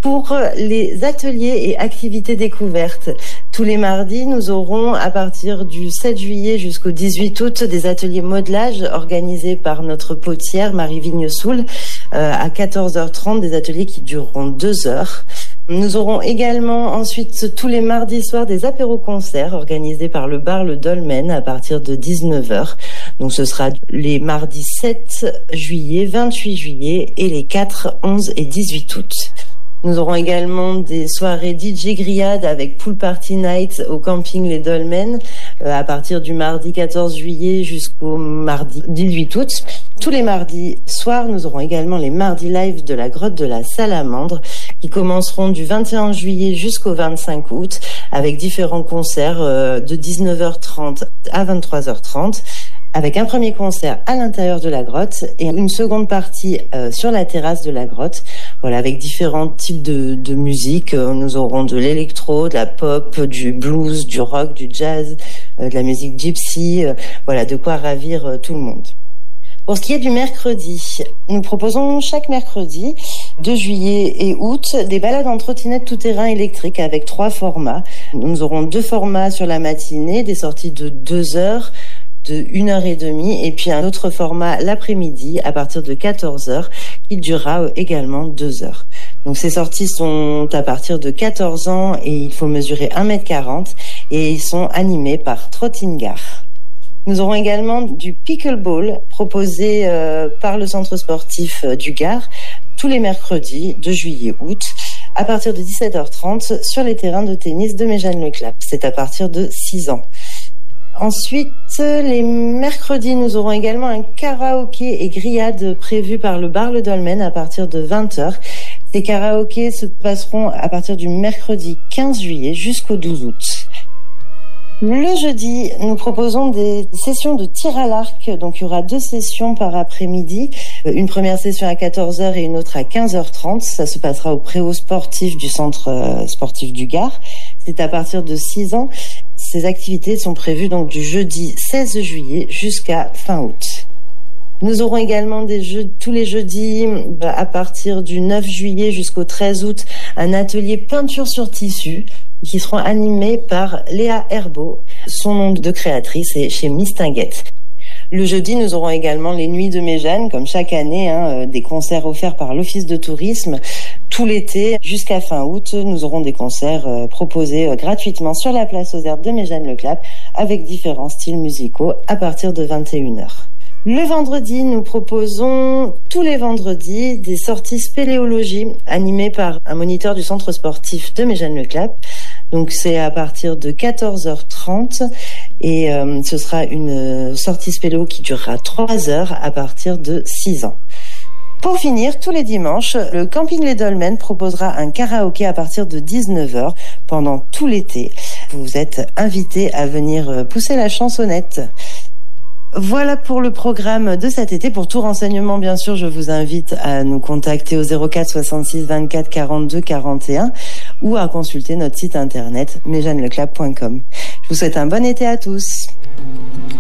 Pour les ateliers et activités découvertes, tous les mardis, nous aurons à partir du 7 juillet jusqu'au 18 août des ateliers modelage organisés par notre potière Marie Vignesoul à 14h30, des ateliers qui dureront 2 heures. Nous aurons également ensuite tous les mardis soirs des apéros-concerts organisés par le bar Le Dolmen à partir de 19h. Donc ce sera les mardis 7 juillet, 28 juillet et les 4, 11 et 18 août. Nous aurons également des soirées DJ grillades avec Pool Party Night au camping Les Dolmen à partir du mardi 14 juillet jusqu'au mardi 18 août. Tous les mardis soirs, nous aurons également les mardis live de la grotte de la Salamandre qui commenceront du 21 juillet jusqu'au 25 août avec différents concerts de 19h30 à 23h30. Avec un premier concert à l'intérieur de la grotte et une seconde partie sur la terrasse de la grotte. Voilà, avec différents types de musique. Nous aurons de l'électro, de la pop, du blues, du rock, du jazz, de la musique gypsy. Voilà, de quoi ravir tout le monde. Pour ce qui est du mercredi, nous proposons chaque mercredi, 2 juillet et août, des balades en trottinette tout-terrain électrique avec 3 formats. Nous aurons 2 formats sur la matinée, des sorties de 2 heures, de 1h30 et puis un autre format l'après-midi à partir de 14h qui durera également 2 heures. Donc ces sorties sont à partir de 14 ans et il faut mesurer 1m40 et ils sont animés par Trottingar. Nous aurons également du pickleball proposé par le centre sportif du Gard tous les mercredis de juillet-août à partir de 17h30 sur les terrains de tennis de Méjeanne-le-Clap. C'est à partir de 6 ans. Ensuite, les mercredis, nous aurons également un karaoké et grillade prévu par le bar Le Dolmen à partir de 20h. Ces karaokés se passeront à partir du mercredi 15 juillet jusqu'au 12 août. Le jeudi, nous proposons des sessions de tir à l'arc. Donc, il y aura 2 sessions par après-midi. Une première session à 14h et une autre à 15h30. Ça se passera au préau sportif du centre sportif du Gard. C'est à partir de 6 ans. Ces activités sont prévues donc du jeudi 16 juillet jusqu'à fin août. Nous aurons également tous les jeudis, à partir du 9 juillet jusqu'au 13 août, un atelier peinture sur tissu qui seront animés par Léa Herbeau. Son nom de créatrice est chez Mistinguette. Le jeudi, nous aurons également les Nuits de Méjeanne, comme chaque année, des concerts offerts par l'Office de tourisme. Tout l'été, jusqu'à fin août, nous aurons des concerts proposés gratuitement sur la place aux Herbes de Méjeanne-le-Clap avec différents styles musicaux à partir de 21h. Le vendredi, nous proposons tous les vendredis des sorties spéléologie animées par un moniteur du centre sportif de Méjeanne-le-Clap. Donc c'est à partir de 14h30 et ce sera une sortie spéléo qui durera 3 heures à partir de 6 ans. Pour finir, tous les dimanches, le camping Les Dolmen proposera un karaoké à partir de 19h pendant tout l'été. Vous êtes invités à venir pousser la chansonnette. Voilà pour le programme de cet été. Pour tout renseignement, bien sûr, je vous invite à nous contacter au 04 66 24 42 41 ou à consulter notre site internet méjeanneleclap.com. Je vous souhaite un bon été à tous.